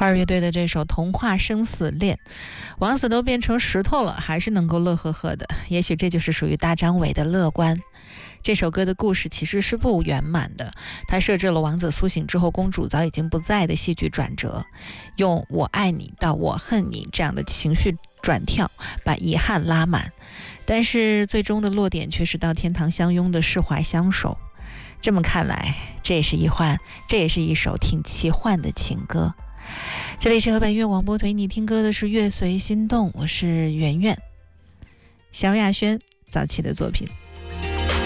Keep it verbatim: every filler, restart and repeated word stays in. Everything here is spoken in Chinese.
花儿乐队的这首《童话生死恋》，王子都变成石头了，还是能够乐呵呵的。也许这就是属于大张伟的乐观。这首歌的故事其实是不圆满的，它设置了王子苏醒之后公主早已经不在的戏剧转折，用我爱你到我恨你这样的情绪转跳，把遗憾拉满。但是最终的落点却是到天堂相拥的释怀相守。这么看来，这也是一幻，这也是一首挺奇幻的情歌。这里是河北音乐广播，陪你听歌的是乐随心动，我是圆圆。萧亚轩早期的作品。